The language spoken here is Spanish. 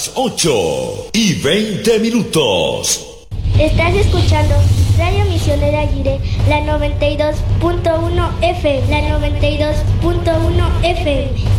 las 8:20. Estás escuchando Radio Misionera Aguirre, la 92.1 FM, la 92.1 FM.